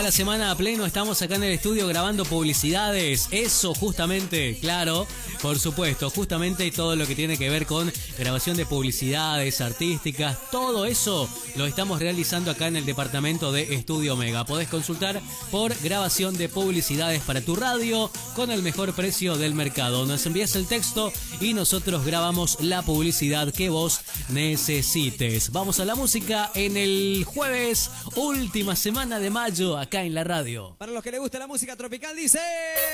la semana a pleno, estamos acá en el estudio grabando publicidades. Eso justamente, claro, por supuesto, justamente todo lo que tiene que ver con grabación de publicidades artísticas, todo eso lo estamos realizando acá en el departamento de Estudio Mega. Podés consultar por grabación de publicidades para tu radio con el mejor precio del mercado. Nos envías el texto y nosotros grabamos la publicidad que vos necesites. Vamos a la música en el jueves, última semana de mayo, acá en la radio. Para los que les gusta la música tropical, dice...